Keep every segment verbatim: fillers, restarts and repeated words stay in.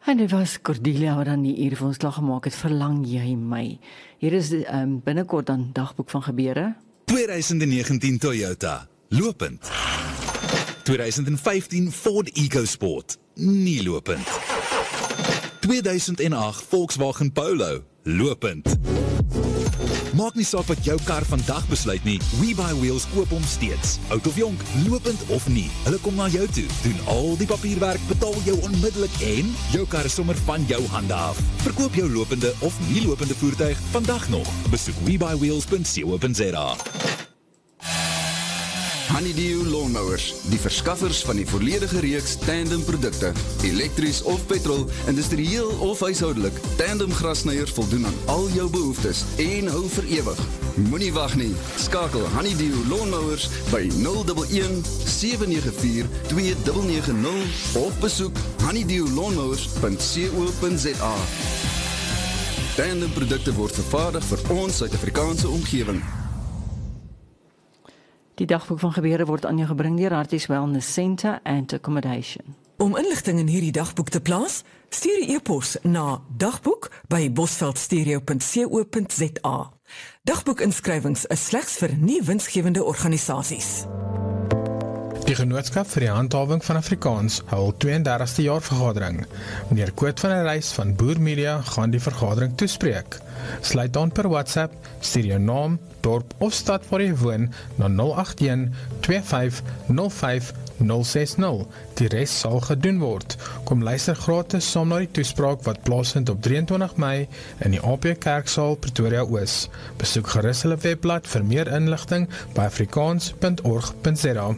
En dit was Cordelia wat dan die uur vir ons klaar gemaak het, verlang jy my. Hier is die, um, binnekort dan dagboek van gebeure. twintig negentien Toyota, lopend. twintig vyftien Ford EcoSport, nie lopend. tweeduisend agt Volkswagen Polo, lopend. Maak nie saak wat jou kar vandag besluit nie, WeBuyWheels koop hom steeds. Oud of jonk, lopend of nie, hulle kom na jou toe, doen al die papierwerk, betaal jou onmiddellik en jou kar is sommer van jou hande af. Verkoop jou lopende of nie lopende voertuig vandag nog. Besoek we buy wheels punt co punt za. Honeydew Lawnmowers, die verskaffers van die volledige reeks tandem produkte, elektries of petrol, industrieel of huishoudelik, tandem grasniers voldoen aan al jou behoeftes en hou vir ewig. Moenie wag nie, skakel Honeydew Lawnmowers by nul een een sewe nege vier twee nege nege nul of besoek honeydew lawnmowers punt co punt za. Tandem produkte word vervaardig vir ons Suid-Afrikaanse omgewing. Die dagboek van gebeure word aan jou gebring deur Harties Wellness Centre and Accommodation. Om inligting in hierdie dagboek te plaas, stuur die e-pos na dagboek by bosveldstereo punt co punt za. Dagboekinskrywings is slegs vir nie winsgewende organisasies. Die Genootskap vir die Handhawing van Afrikaans hou al twee en dertigste jaar vergadering. Meneer Koot van der Reis van Boer Media gaan die vergadering toespreek. Sluit aan per WhatsApp, stuur jou naam, dorp of stad waar jy woon na nul agt een twee vyf nul vyf nul ses nul. Die res sal gedoen word. Kom luister gratis saam na die toespraak wat plaasvind op drieëntwintig Mei in die A P Kerksaal Pretoria Oos. Besoek gerus hulle webblad vir meer inligting by afrikaans punt org punt za.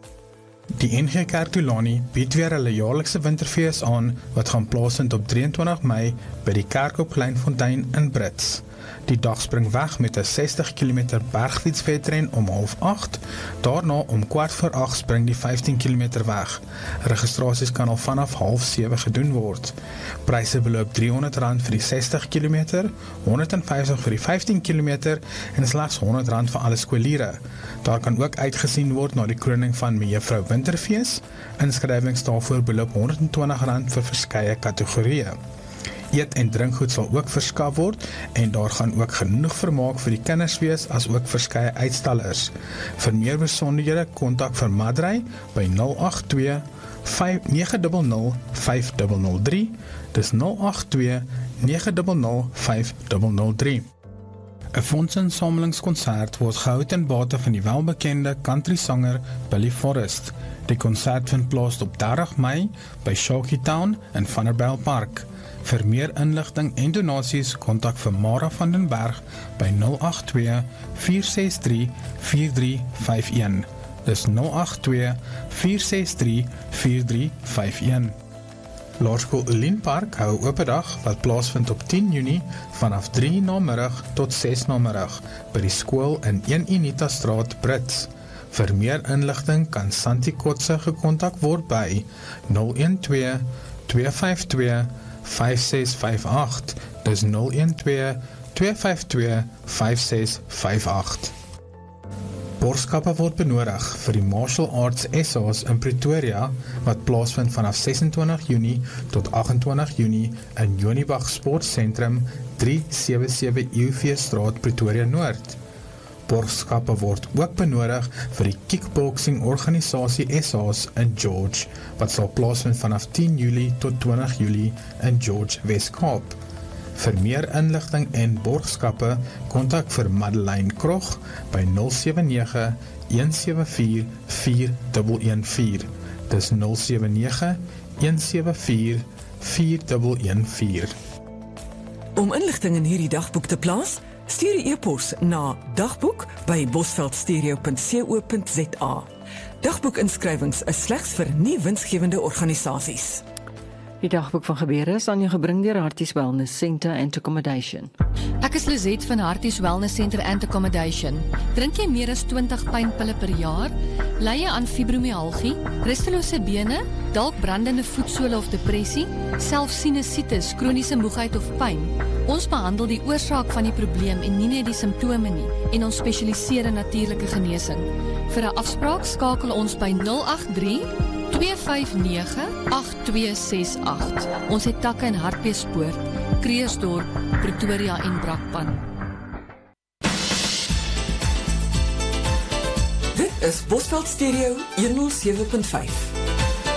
Die N G Kerk Tulani bied weer hulle jaarlikse winterfees aan wat gaan plaasvind op drieëntwintig Mei by die kerk op Kleinfontein in Brits. Die dag spring weg met 'n sestig kilometer bergfietswedren om half agt. Daarna om kwart voor agt spring die vyftien kilometer weg. Registrasies kan al vanaf half sewe gedoen word. Pryse beloop driehonderd rand vir die sestig kilometer, honderdvyftig vir die vyftien kilometer en slegs honderd rand vir alle skooliere. Daar kan ook uitgesien word na die kroning van Mevrou Winterfees. Inskrywings daarvoor beloop honderdtwintig rand vir verskeie kategorieë. Eet en drinkgoed sal ook verskaf word en daar gaan ook genoeg vermaak vir die kinders wees as ook verskeie uitstallers. Vir meer besonderhede kontak vir Madrey by nul agt twee nege nul nul vyf nul nul drie. Dis nul agt twee nege nul nul vyf nul nul drie. 'n Fondsinsamelingskonsert word gehou ten bate van die welbekende country-sanger Billy Forrest. Die konsert vind plaas op dertig Mei by Sharky Town in Vanderbijl Park. Vir meer inligting en donasies kontak vir Mara van den Berg by nul agt twee vier ses drie vier drie vyf een. Dis nul agt twee vier ses drie vier drie vyf een. Laerskool Olienpark hou 'n oop dag wat plaasvind op tien Junie vanaf drie namiddag tot ses namiddag by die skool in een Unita Straat, Brits. Vir meer inligting kan Santi Kotse gekontak word by nul een twee twee vyf twee vyf ses vyf agt. Dis nul een twee twee vyf twee vyf ses vyf agt. Borgskappe word benodig vir die Martial Arts S A's in Pretoria wat plaasvind vanaf sesentwintig Junie tot achtentwintig Junie in Jonibag Sportcentrum drie sewe sewe U V Straat, Pretoria Noord. Borgskappe word ook benodig vir die kickboxing organisasie S A's in George wat sal plaasvind vanaf tien Julie tot twintig Julie in George, Wes-Kaap. Vir meer inligting en borgskappe kontak vir Madeleine Krog by nul sewe nege een sewe vier vier een een vier. Dis nul sewe nege een sewe vier vier een een vier. Om inligting in hierdie dagboek te plaas, stuur die e-pos na dagboek by bosveldstereo punt co punt za. Dagboekinskrywings is slegs vir nie winsgewende organisasies. Die dagboek van gebeure is aan jou gebring deur Harties Wellness Centre and Accommodation. Ek is Lizette van Harties Wellness Centre and Accommodation. Drink jy meer as twintig pynpille per jaar? Ly jy aan fibromyalgie, rustelose bene, dalk brandende voetsole of depressie, selfs sinusitis, kroniese moegheid of pyn? Ons behandel die oorsaak van die probleem en nie net die simptome nie, en ons spesialiseer in natuurlike genesing. Vir 'n afspraak skakel ons by nul agt drie twee vyf nege agt twee ses agt. Ons het takke in Hartbeespoort, Kreersdorp, Pretoria en Brakpan. Dit is Bosveld Stereo honderd sewe punt vyf.